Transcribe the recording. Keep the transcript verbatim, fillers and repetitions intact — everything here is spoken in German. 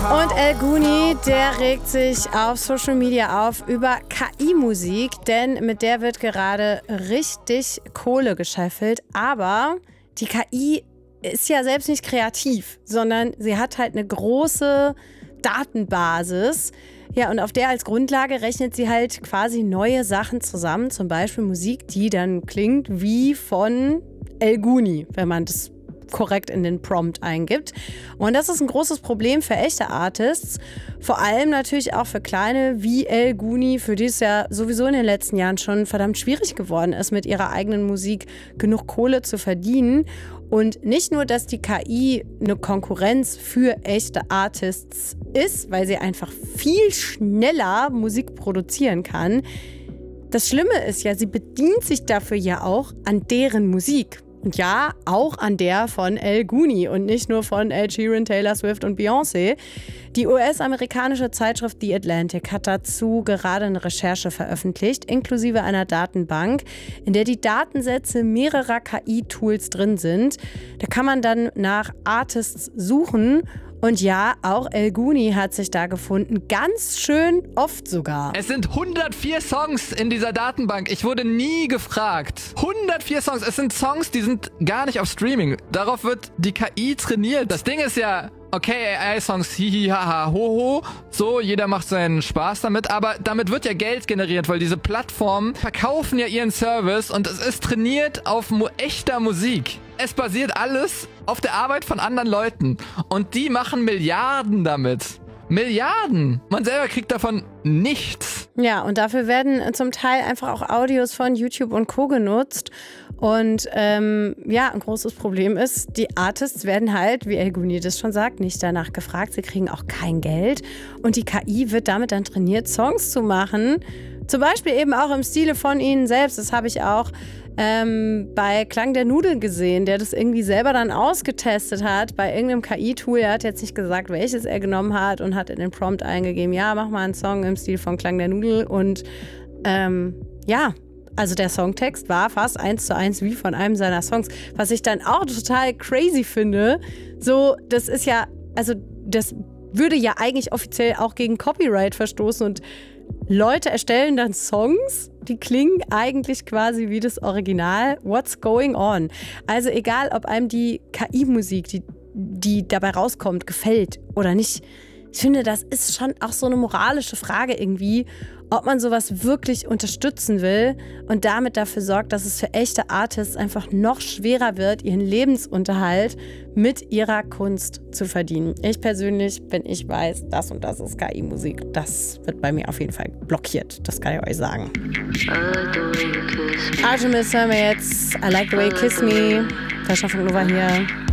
Und El-Guni, der regt sich auf Social Media auf über K I-Musik, denn mit der wird gerade richtig Kohle gescheffelt. Aber die K I ist ja selbst nicht kreativ, sondern sie hat halt eine große Datenbasis. Ja, und auf der als Grundlage rechnet sie halt quasi neue Sachen zusammen, zum Beispiel Musik, die dann klingt wie von El-Guni, wenn man das korrekt in den Prompt eingibt. Und das ist ein großes Problem für echte Artists, vor allem natürlich auch für kleine wie El-Guni, für die es ja sowieso in den letzten Jahren schon verdammt schwierig geworden ist, mit ihrer eigenen Musik genug Kohle zu verdienen. Und nicht nur, dass die K I eine Konkurrenz für echte Artists ist, weil sie einfach viel schneller Musik produzieren kann. Das Schlimme ist ja, sie bedient sich dafür ja auch an deren Musik. Und ja, auch an der von El-Guni und nicht nur von Ed Sheeran, Taylor Swift und Beyoncé. Die U S-amerikanische Zeitschrift The Atlantic hat dazu gerade eine Recherche veröffentlicht, inklusive einer Datenbank, in der die Datensätze mehrerer K I-Tools drin sind. Da kann man dann nach Artists suchen. Und ja, auch El-Guni hat sich da gefunden, ganz schön oft sogar. Es sind hundertvier Songs in dieser Datenbank. Ich wurde nie gefragt. hundertvier Songs. Es sind Songs, die sind gar nicht auf Streaming. Darauf wird die K I trainiert. Das Ding ist ja, okay, A I-Songs, hihi, haha, hoho. So, jeder macht seinen Spaß damit. Aber damit wird ja Geld generiert, weil diese Plattformen verkaufen ja ihren Service und es ist trainiert auf mu- echter Musik. Es basiert alles auf der Arbeit von anderen Leuten. Und die machen Milliarden damit. Milliarden! Man selber kriegt davon nichts. Ja, und dafür werden zum Teil einfach auch Audios von YouTube und Co. genutzt. Und ähm, ja, ein großes Problem ist, die Artists werden halt, wie El-Guni das schon sagt, nicht danach gefragt. Sie kriegen auch kein Geld. Und die K I wird damit dann trainiert, Songs zu machen. Zum Beispiel eben auch im Stile von ihnen selbst. Das habe ich auch ähm, bei Klang der Nudel gesehen, der das irgendwie selber dann ausgetestet hat bei irgendeinem K I-Tool. Er hat jetzt nicht gesagt, welches er genommen hat und hat in den Prompt eingegeben, ja, mach mal einen Song im Stil von Klang der Nudel. Und ähm, ja, also der Songtext war fast eins zu eins wie von einem seiner Songs. Was ich dann auch total crazy finde. So, das ist ja, also das würde ja eigentlich offiziell auch gegen Copyright verstoßen und Leute erstellen dann Songs, die klingen eigentlich quasi wie das Original. What's going on? Also egal, ob einem die K I-Musik, die, die dabei rauskommt, gefällt oder nicht. Ich finde, das ist schon auch so eine moralische Frage irgendwie, ob man sowas wirklich unterstützen will und damit dafür sorgt, dass es für echte Artists einfach noch schwerer wird, ihren Lebensunterhalt mit ihrer Kunst zu verdienen. Ich persönlich, wenn ich weiß, das und das ist K I-Musik, das wird bei mir auf jeden Fall blockiert. Das kann ich euch sagen. Artemis hören wir jetzt I Like the Way You Kiss Me. Fashion von Nova hier.